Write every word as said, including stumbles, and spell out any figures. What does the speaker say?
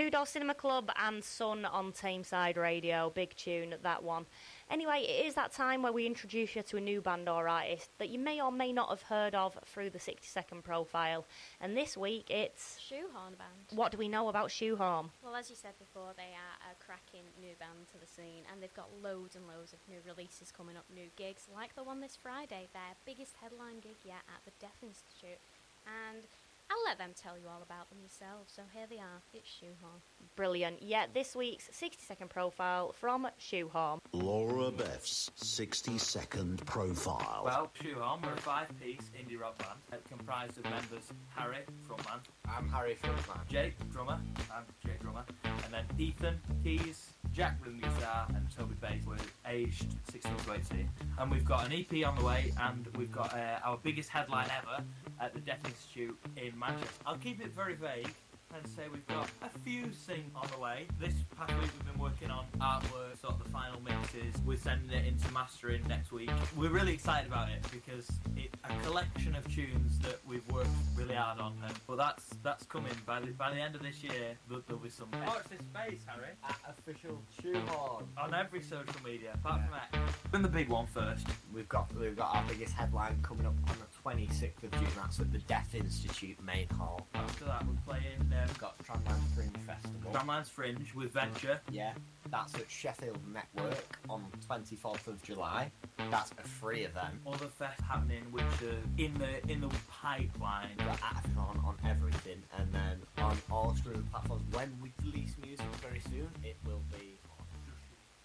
Two Door Cinema Club and Sun on Tameside Radio. Big tune, that one. Anyway, it is that time where we introduce you to a new band or artist that you may or may not have heard of through the sixty second profile. And this week it's... Shoehorn Band. What do we know about Shoehorn? Well, as you said before, they are a cracking new band to the scene, and they've got loads and loads of new releases coming up, new gigs, like the one this Friday, their biggest headline gig yet at the Deaf Institute. And I'll let them tell you all about them yourselves. So here they are. It's Shoehorn. Brilliant. Yeah, this week's sixty second profile from Shoehorn. Laura Beth's sixty second profile. Well, Shoehorn, we're a five-piece indie rock band uh, comprised of members Harry, frontman. I'm Harry, frontman. Jake, drummer. I'm Jake, drummer. And then Ethan, keys. Jack, rhythm guitar, and Toby bass. We're aged sixteen to eighteen. And we've got an E P on the way, and we've got uh, our biggest headline ever at the Deaf Institute in Manchester. I'll keep it very vague and say we've got a few things on the way. This past week we've been working on artwork, sort of the final mixes. We're sending it into mastering next week. We're really excited about it because it's a collection of tunes that we've worked really hard on. And, but that's that's coming. By the, by the end of this year, there'll, there'll be some... Watch this space, Harry. At official Shoehorn. On every social media, apart yeah. from X. From the big one first. We've got we've got our biggest headline coming up on the twenty-sixth of June. That's at the Deaf Institute main hall. After that, we're playing... Um, We've got Tramline Fringe Festival. Tramline's Fringe with Venture. Yeah, that's at Sheffield Network on twenty-fourth of July. That's a free event. Other fests happening which are in the in the pipeline. We've got Atathon on everything, and then on all streaming platforms when we release music very soon, it will be